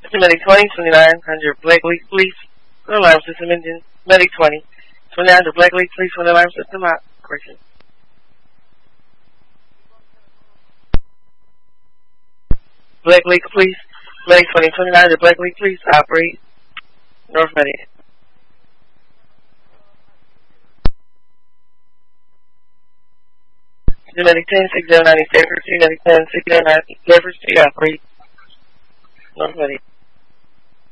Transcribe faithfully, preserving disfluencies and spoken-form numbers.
Medic twenty, twenty-nine hundred Blakely Police, for alarm system engine. Medic twenty, twenty-nine hundred Blakely Police, for alarm system operation. Blakely Police, Medic twenty, twenty-nine hundred Blakely Police, operate. North Medic. Medic ten, six zero nine, Stafford Street, Medic ten, six zero nine, Stafford Street, operate. North Medic.